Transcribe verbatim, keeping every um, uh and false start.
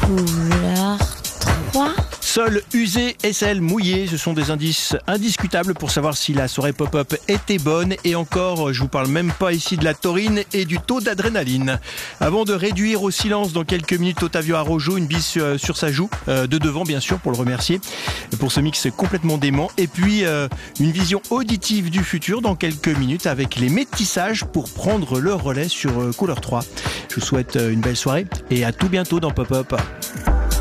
Couleur trois. Sol usé, aisselle mouillée, ce sont des indices indiscutables pour savoir si la soirée pop-up était bonne. Et encore, je vous parle même pas ici de la taurine et du taux d'adrénaline. Avant de réduire au silence dans quelques minutes Ottavio Araujo, une bise sur sa joue, euh, de devant bien sûr pour le remercier, pour ce mix complètement dément. Et puis euh, une vision auditive du futur dans quelques minutes avec les métissages pour prendre le relais sur euh, Couleur trois. Je vous souhaite une belle soirée et à tout bientôt dans Pop-Up.